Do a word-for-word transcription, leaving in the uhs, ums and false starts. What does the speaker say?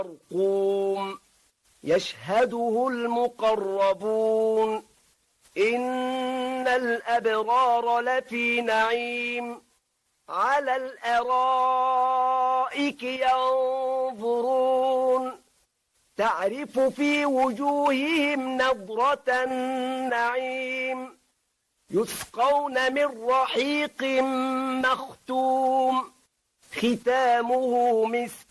مرقوم يشهده المقربون إن الأبرار لفي نعيم على الأرائك ينظرون تعرف في وجوههم نضرة النعيم يسقون من رحيق مختوم ختامه مسك